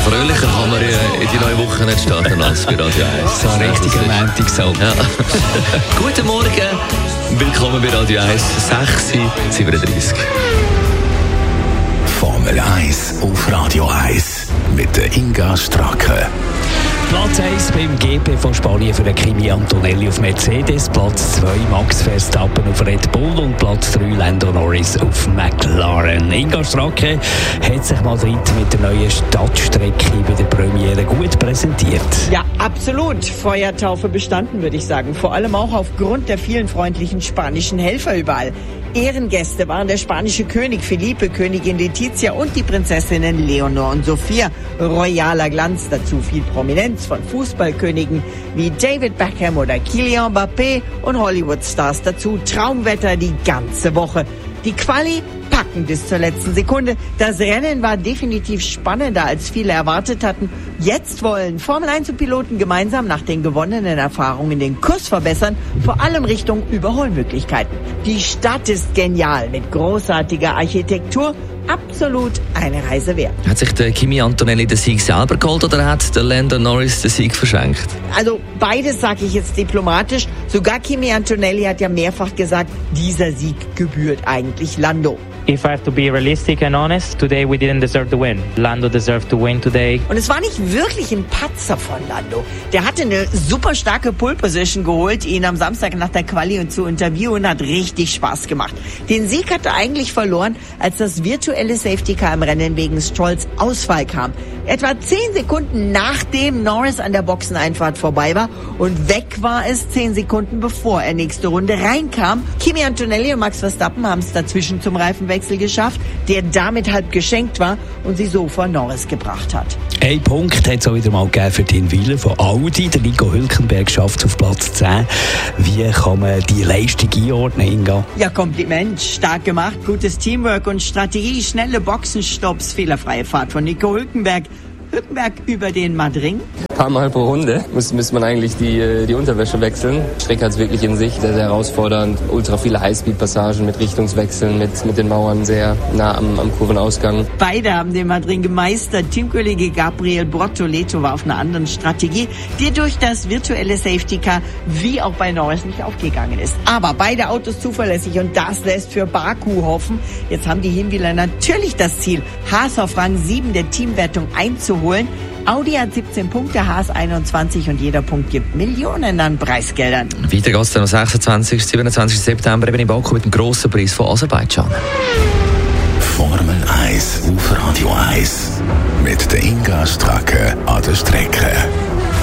fröhlicher kann man in die neue Woche nicht starten als bei Radio 1. So ein richtiger Montagssong. Ja. Guten Morgen, willkommen bei Radio 1, 6:37. Formel 1 auf Radio 1 mit der Inga Stracke. Platz 1 beim GP von Spanien für den Kimi Antonelli auf Mercedes, Platz 2 Max Verstappen auf Red Bull und Platz 3 Lando Norris auf McLaren. Inga Stracke hat sich Madrid mit der neuen Stadtstrecke bei der Premiere gut präsentiert. Ja, absolut. Feuertaufe bestanden, würde ich sagen. Vor allem auch aufgrund der vielen freundlichen spanischen Helfer überall. Ehrengäste waren der spanische König Felipe, Königin Letizia und die Prinzessinnen Leonor und Sophia. Royaler Glanz, dazu viel Prominenz von Fußballkönigen wie David Beckham oder Kylian Mbappé und Hollywood-Stars dazu. Traumwetter die ganze Woche. Die Quali packen bis zur letzten Sekunde. Das Rennen war definitiv spannender, als viele erwartet hatten. Jetzt wollen Formel 1 und Piloten gemeinsam nach den gewonnenen Erfahrungen den Kurs verbessern, vor allem Richtung Überholmöglichkeiten. Die Stadt ist genial mit großartiger Architektur. Absolut eine Reise wert. Hat sich der Kimi Antonelli den Sieg selber geholt oder hat der Lando Norris den Sieg verschenkt? Also beides sage ich jetzt diplomatisch. Sogar Kimi Antonelli hat ja mehrfach gesagt, dieser Sieg gebührt eigentlich Lando. If I have to be realistic and honest, today we didn't deserve to win. Lando deserved to win today. Und es war nicht wirklich ein Patzer von Lando. Der hatte eine super starke Pole Position geholt, ihn am Samstag nach der Quali und zu interviewen, hat richtig Spaß gemacht. Den Sieg hat er eigentlich verloren, als das virtuelle Safety Car im Rennen wegen Strolls Ausfall kam. Etwa 10 Sekunden nachdem Norris an der Boxeneinfahrt vorbei war und weg war es 10 Sekunden bevor er nächste Runde reinkam. Kimi Antonelli und Max Verstappen haben es dazwischen zum Reifenwechsel geschafft, der damit halb geschenkt war und sie so vor Norris gebracht hat. Ein Punkt hat es auch wieder mal gegeben für den Wille von Audi. Der Nico Hülkenberg schafft es auf Platz 10. Wie kann man die Leistung einordnen, Inga? Ja, Kompliment. Stark gemacht, gutes Teamwork und Strategie, schnelle Boxenstopps, fehlerfreie Fahrt von Nico Hülkenberg. Hülkenberg über den Madrid. Ein paar Mal pro Runde müsste man eigentlich die Unterwäsche wechseln. Die Strecke hat es wirklich in sich, sehr, sehr herausfordernd. Ultra viele Highspeed-Passagen mit Richtungswechseln, mit den Mauern sehr nah am Kurvenausgang. Beide haben den Madrid gemeistert. Teamkollege Gabriel Bortoleto war auf einer anderen Strategie, die durch das virtuelle Safety Car wie auch bei Norris nicht aufgegangen ist. Aber beide Autos zuverlässig und das lässt für Baku hoffen. Jetzt haben die Hinwieler natürlich das Ziel, Haas auf Rang 7 der Teamwertung einzuholen. Audi hat 17 Punkte, Haas 21 und jeder Punkt gibt Millionen an Preisgeldern. Weiter geht es dann am 26. 27. September eben in Baku mit dem grossen Preis von Aserbaidschan. Formel 1 auf Radio 1 mit der Inga Stracke an der Strecke.